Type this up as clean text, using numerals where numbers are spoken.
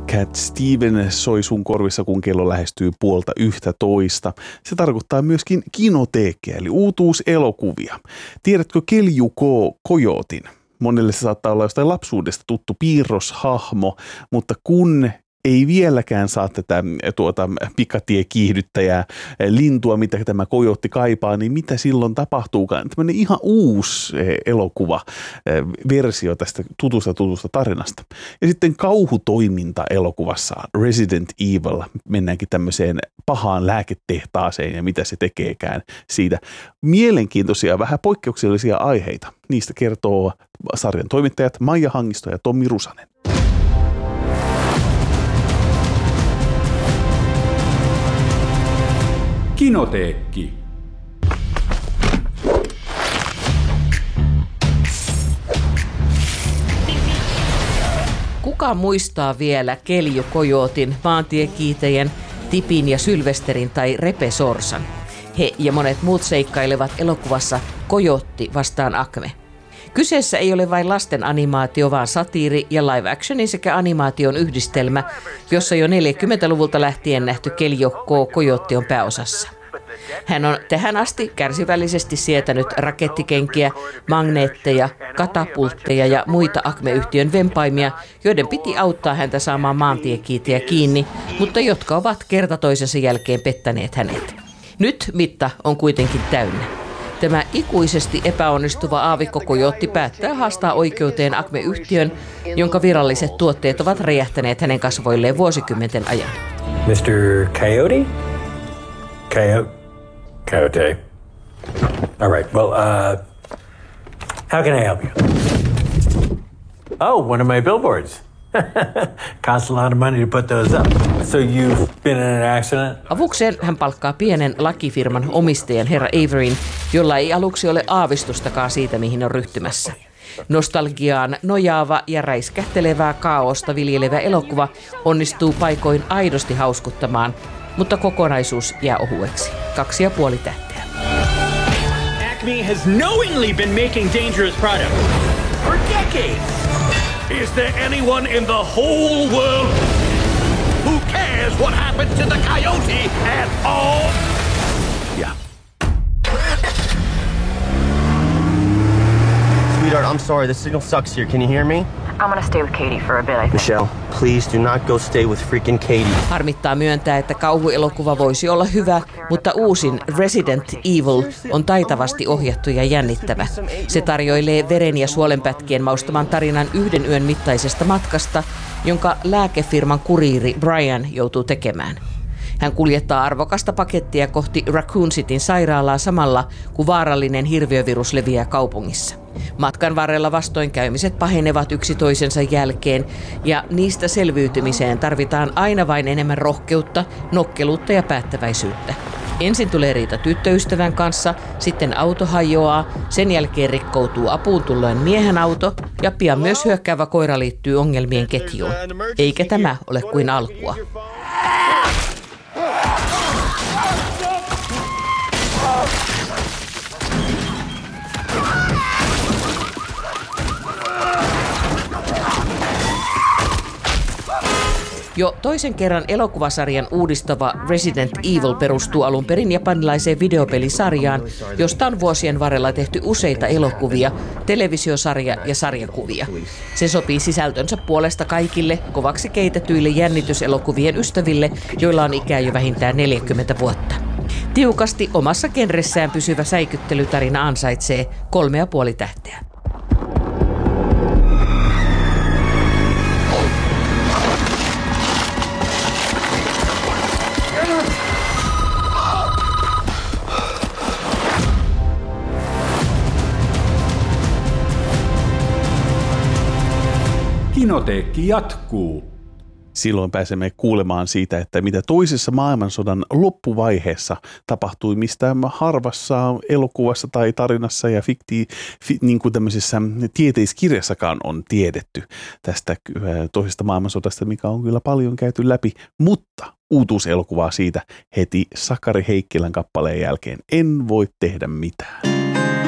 Cat Steven soi sun korvissa, kun kello lähestyy 11:30. Se tarkoittaa myöskin kinoteekkiä, eli uutuuselokuvia. Tiedätkö Kelju Coyoten? Monelle se saattaa olla jostain lapsuudesta tuttu piirroshahmo, mutta kun ei vieläkään saa tätä pikatiekiihdyttäjää lintua, mitä tämä kojotti kaipaa, niin mitä silloin tapahtuukaan? Tämmöinen ihan uusi elokuva, versio tästä tutusta tarinasta. Ja sitten kauhutoiminta elokuvassa Resident Evil. Mennäänkin tämmöiseen pahaan lääketehtaaseen ja mitä se tekeekään siitä. Mielenkiintoisia, vähän poikkeuksellisia aiheita. Niistä kertoo sarjan toimittajat Maija Hangisto ja Tommi Rusanen. Kinoteekki. Kuka muistaa vielä Kelju Coyoten, maantiekiitäjän, Tipin ja Sylvesterin tai Repe Sorsan? He ja monet muut seikkailevat elokuvassa Coyote vastaan Acme. Kyseessä ei ole vain lasten animaatio, vaan satiiri ja live actionin sekä animaation yhdistelmä, jossa jo 40-luvulta lähtien nähty Kelju Coyote on pääosassa. Hän on tähän asti kärsivällisesti sietänyt rakettikenkiä, magneetteja, katapultteja ja muita Acme-yhtiön vempaimia, joiden piti auttaa häntä saamaan maantiekiitejä kiinni, mutta jotka ovat kerta toisensa jälkeen pettäneet hänet. Nyt mitta on kuitenkin täynnä. Tämä ikuisesti epäonnistuva aavikko Coyote päättää haastaa oikeuteen Acme-yhtiön, jonka viralliset tuotteet ovat räjähtäneet hänen kasvoilleen vuosikymmenten ajan. Mr. Coyote? Coyote. All right. Well, how can I help you? Oh, one of my billboards. Costs a lot of money to put those up. So you've been in an accident? Avukseen hän palkkaa pienen lakifirman omistajan herra Averyn, jolla ei aluksi ole aavistustakaan siitä, mihin on ryhtymässä. Nostalgiaan nojaava ja räiskähtelevää kaaosta viljelevä elokuva onnistuu paikoin aidosti hauskuttamaan, mutta kokonaisuus jää ohueksi. 2,5 tähteä. Acme has knowingly been making dangerous products for decades. Is there anyone in the whole world who cares what happened to the coyote at all? Yeah. Sweetheart, I'm sorry. The signal sucks here. Can you hear me? I'm gonna stay with Katie for a bit, I think. Michelle, please do not go stay with freaking Katie. Harmittaa myöntää, että kauhuelokuva voisi olla hyvä, mutta uusin Resident Evil on taitavasti ohjattu ja jännittävä. Se tarjoilee veren ja suolenpätkien maustaman tarinan 1 yön mittaisesta matkasta, jonka lääkefirman kuriiri Brian joutuu tekemään. Hän kuljettaa arvokasta pakettia kohti Raccoon Cityn sairaalaa samalla, kun vaarallinen hirviövirus leviää kaupungissa. Matkan varrella vastoinkäymiset pahenevat yksi toisensa jälkeen, ja niistä selviytymiseen tarvitaan aina vain enemmän rohkeutta, nokkeluutta ja päättäväisyyttä. Ensin tulee riita tyttöystävän kanssa, sitten auto hajoaa, sen jälkeen rikkoutuu apuun tulleen miehen auto, ja pian myös hyökkäävä koira liittyy ongelmien ketjuun. Eikä tämä ole kuin alkua. Jo toisen kerran elokuvasarjan uudistava Resident Evil perustuu alun perin japanilaiseen videopelisarjaan, josta on vuosien varrella tehty useita elokuvia, televisiosarja ja sarjakuvia. Se sopii sisältönsä puolesta kaikille kovaksi keitetyille jännityselokuvien ystäville, joilla on ikää jo vähintään 40 vuotta. Tiukasti omassa genressään pysyvä säikyttelytarina ansaitsee 3,5 tähteä. Kinoteekki jatkuu. Silloin pääsemme kuulemaan siitä, että mitä toisessa maailmansodan loppuvaiheessa tapahtui, mistä harvassa elokuvassa tai tarinassa ja niin kuin tämmöisessä tieteiskirjassakaan on tiedetty tästä toisesta maailmansodasta, mikä on kyllä paljon käyty läpi, mutta uutuuselokuvaa siitä heti Sakari Heikkilän kappaleen jälkeen. En voi tehdä mitään.